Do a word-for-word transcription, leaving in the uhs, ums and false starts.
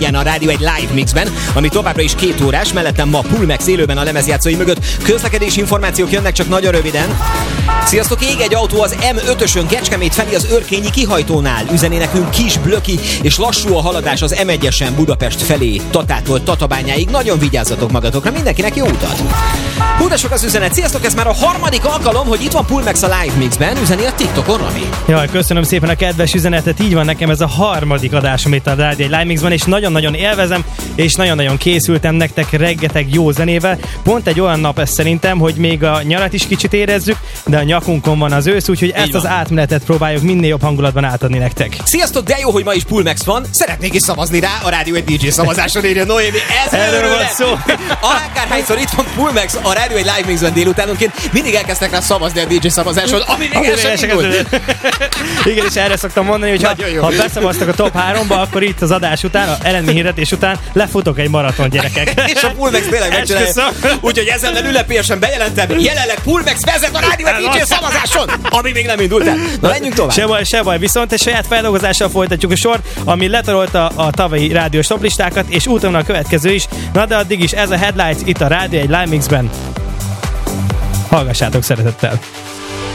Igen, a Rádió egy live mixben, ami továbbra is két órás, mellettem ma Pulmex élőben a lemezjátszói mögött. Közlekedési információk jönnek csak nagyon röviden. Sziasztok, ég egy autó az em ötösön Kecskemét felé az Örkényi kihajtónál. Üzeni nekünk Kis Blöki, és lassú a haladás az em egyesen Budapest felé, Tatától Tatabányáig. Nagyon vigyázzatok magatokra, mindenkinek jó utat! Hú, de sok az üzenet. Sziasztok, ez már a harmadik alkalom, hogy itt van Pulmex a live mixben, üzeni a TikTokon, Rami. Jaj, köszönöm szépen a kedves üzenetet, így van, nekem ez a harmadik adásom itt a Rádió egy Live Mixben, és nagyon-nagyon élvezem, és nagyon-nagyon készültem nektek rengeteg jó zenével. Pont egy olyan nap ez szerintem, hogy még a nyarat is kicsit érezzük, de a nyakunkon van az ősz, úgyhogy ezt az átmenetet próbáljuk minél jobb hangulatban átadni nektek. Sziasztok, de jó, hogy ma is Pulmex van. Szeretnék is szavazni rá, a Rádió egy dé dzsé szavazáson írja Noémi. Ez erről van szó. Akárhányszor itt van Pulmex a Rádió egy Live Mixben délutánonként, mindig elkezdtek rá szavazni a dé dzsé szavazáson, ami még el sem indult. Igen, és erre szoktam mondani, hogy ha, ha beszavaztak a top háromba, akkor itt az adás után, a eredményhirdetés után lefutok egy maraton, gyerekek. És a Pulmex tényleg megcsinálja. Úgyhogy ezzel ünnepélyesen bejelentem, jelenleg Pulmex vezet a Rádió egy dé dzsé szavazáson, ami még nem indult el. Na, menjünk tovább. Se baj, se baj, viszont egy saját feldolgozással folytatjuk a sort, ami letarolta a tavalyi rádiós toplistákat, és úton a következő is. Na de addig is ez a Headlights itt a Rádió egy Live Mixben. Hallgassátok szeretettel.